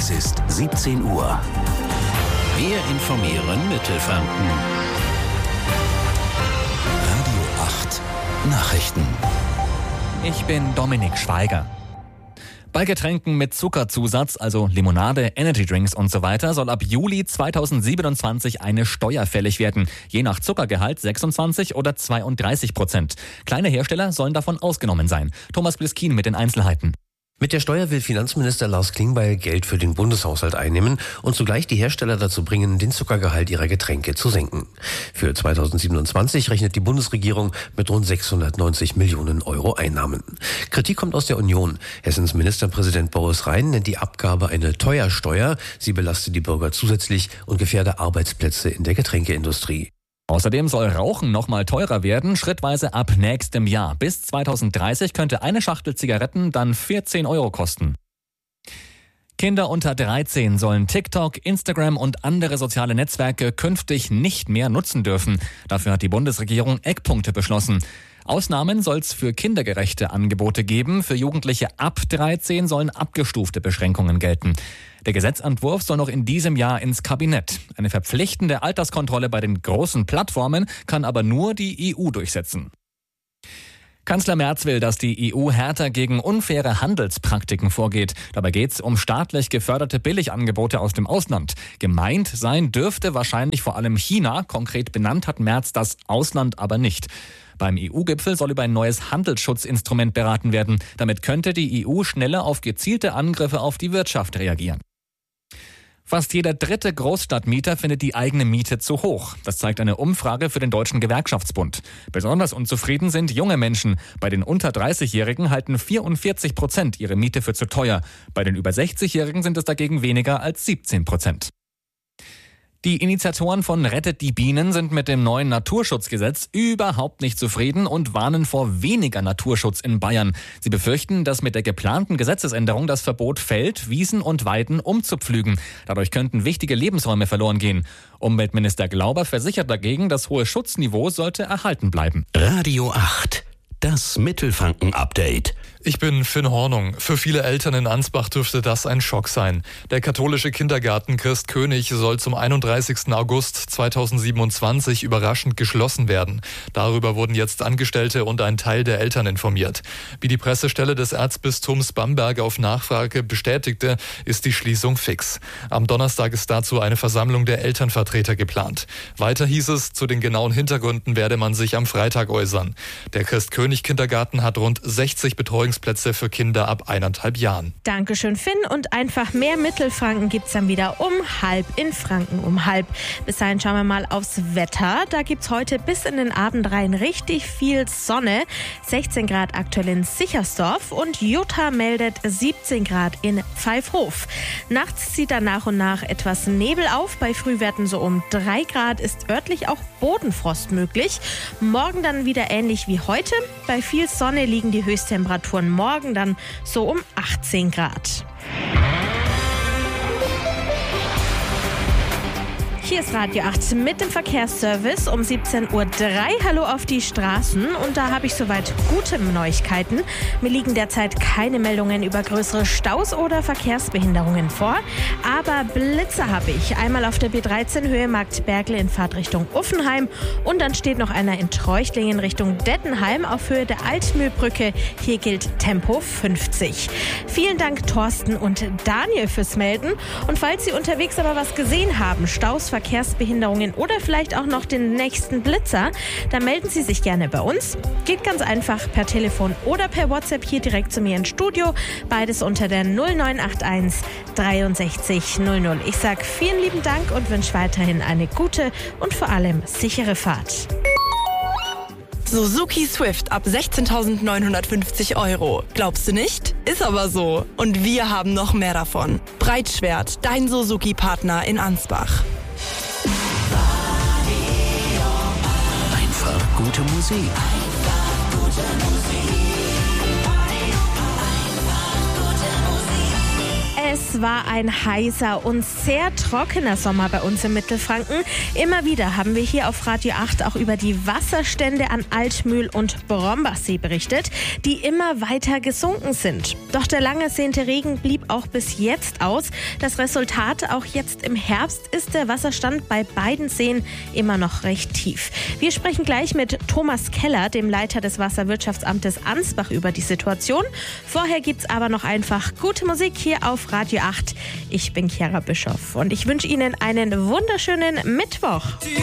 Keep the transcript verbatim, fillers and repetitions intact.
Es ist siebzehn Uhr. Wir informieren Mittelfranken. Radio acht Nachrichten. Ich bin Dominik Schweiger. Bei Getränken mit Zuckerzusatz, also Limonade, Energydrinks und so weiter, soll ab Juli zweitausendsiebenundzwanzig eine Steuer fällig werden. Je nach Zuckergehalt sechsundzwanzig oder zweiunddreißig Prozent. Kleine Hersteller sollen davon ausgenommen sein. Thomas Bliskin mit den Einzelheiten. Mit der Steuer will Finanzminister Lars Klingbeil Geld für den Bundeshaushalt einnehmen und zugleich die Hersteller dazu bringen, den Zuckergehalt ihrer Getränke zu senken. Für zweitausendsiebenundzwanzig rechnet die Bundesregierung mit rund sechshundertneunzig Millionen Euro Einnahmen. Kritik kommt aus der Union. Hessens Ministerpräsident Boris Rhein nennt die Abgabe eine Teuersteuer. Sie belastet die Bürger zusätzlich und gefährde Arbeitsplätze in der Getränkeindustrie. Außerdem soll Rauchen noch mal teurer werden, schrittweise ab nächstem Jahr. Bis zweitausenddreißig könnte eine Schachtel Zigaretten dann vierzehn Euro kosten. Kinder unter dreizehn sollen TikTok, Instagram und andere soziale Netzwerke künftig nicht mehr nutzen dürfen. Dafür hat die Bundesregierung Eckpunkte beschlossen. Ausnahmen soll es für kindergerechte Angebote geben. Für Jugendliche ab dreizehn sollen abgestufte Beschränkungen gelten. Der Gesetzentwurf soll noch in diesem Jahr ins Kabinett. Eine verpflichtende Alterskontrolle bei den großen Plattformen kann aber nur die E U durchsetzen. Kanzler Merz will, dass die E U härter gegen unfaire Handelspraktiken vorgeht. Dabei geht es um staatlich geförderte Billigangebote aus dem Ausland. Gemeint sein dürfte wahrscheinlich vor allem China. Konkret benannt hat Merz das Ausland aber nicht. Beim E U-Gipfel soll über ein neues Handelsschutzinstrument beraten werden. Damit könnte die E U schneller auf gezielte Angriffe auf die Wirtschaft reagieren. Fast jeder dritte Großstadtmieter findet die eigene Miete zu hoch. Das zeigt eine Umfrage für den Deutschen Gewerkschaftsbund. Besonders unzufrieden sind junge Menschen. Bei den unter dreißigjährigen halten vierundvierzig Prozent ihre Miete für zu teuer. Bei den über sechzigjährigen sind es dagegen weniger als siebzehn Prozent. Die Initiatoren von Rettet die Bienen sind mit dem neuen Naturschutzgesetz überhaupt nicht zufrieden und warnen vor weniger Naturschutz in Bayern. Sie befürchten, dass mit der geplanten Gesetzesänderung das Verbot fällt, Wiesen und Weiden umzupflügen. Dadurch könnten wichtige Lebensräume verloren gehen. Umweltminister Glauber versichert dagegen, das hohe Schutzniveau sollte erhalten bleiben. Radio acht. Das Mittelfranken-Update. Ich bin Finn Hornung. Für viele Eltern in Ansbach dürfte das ein Schock sein. Der katholische Kindergarten Christ König soll zum einunddreißigsten August zweitausendsiebenundzwanzig überraschend geschlossen werden. Darüber wurden jetzt Angestellte und ein Teil der Eltern informiert. Wie die Pressestelle des Erzbistums Bamberg auf Nachfrage bestätigte, ist die Schließung fix. Am Donnerstag ist dazu eine Versammlung der Elternvertreter geplant. Weiter hieß es, zu den genauen Hintergründen werde man sich am Freitag äußern. Der Christ König Kindergarten hat rund sechzig Betreuungsplätze für Kinder ab eineinhalb Jahren. Dankeschön, Finn. Und einfach mehr Mittelfranken gibt's dann wieder um halb in Franken um halb. Bis dahin schauen wir mal aufs Wetter. Da gibt's heute bis in den Abend rein richtig viel Sonne. sechzehn Grad aktuell in Sichersdorf und Jutta meldet siebzehn Grad in Pfeifhof. Nachts zieht dann nach und nach etwas Nebel auf. Bei Frühwerten so um drei Grad ist örtlich auch Bodenfrost möglich. Morgen dann wieder ähnlich wie heute. Bei viel Sonne liegen die Höchsttemperaturen morgen dann so um achtzehn Grad. Hier ist Radio acht mit dem Verkehrsservice um siebzehn Uhr drei. Hallo auf die Straßen und da habe ich soweit gute Neuigkeiten. Mir liegen derzeit keine Meldungen über größere Staus oder Verkehrsbehinderungen vor. Aber Blitzer habe ich. Einmal auf der B dreizehn Höhe Marktbergl in Fahrtrichtung Uffenheim und dann steht noch einer in Treuchtlingen Richtung Dettenheim auf Höhe der Altmühlbrücke. Hier gilt Tempo fünfzig. Vielen Dank Thorsten und Daniel fürs Melden. Und falls Sie unterwegs aber was gesehen haben, Staus, Verkehrsbehinderungen oder vielleicht auch noch den nächsten Blitzer, dann melden Sie sich gerne bei uns. Geht ganz einfach per Telefon oder per WhatsApp hier direkt zu mir ins Studio. Beides unter der null neun acht eins dreiundsechzig null null. Ich sage vielen lieben Dank und wünsche weiterhin eine gute und vor allem sichere Fahrt. Suzuki Swift ab sechzehntausendneunhundertfünfzig Euro. Glaubst du nicht? Ist aber so. Und wir haben noch mehr davon. Breitschwert, dein Suzuki-Partner in Ansbach. Einfach gute Musik. Einfach gute Musik. Es Es war ein heißer und sehr trockener Sommer bei uns im Mittelfranken. Immer wieder haben wir hier auf Radio acht auch über die Wasserstände an Altmühl und Brombachsee berichtet, die immer weiter gesunken sind. Doch der lang ersehnte Regen blieb auch bis jetzt aus. Das Resultat, auch jetzt im Herbst ist der Wasserstand bei beiden Seen immer noch recht tief. Wir sprechen gleich mit Thomas Keller, dem Leiter des Wasserwirtschaftsamtes Ansbach, über die Situation. Vorher gibt's aber noch einfach gute Musik hier auf Radio acht. Ich bin Chiara Bischoff und ich wünsche Ihnen einen wunderschönen Mittwoch.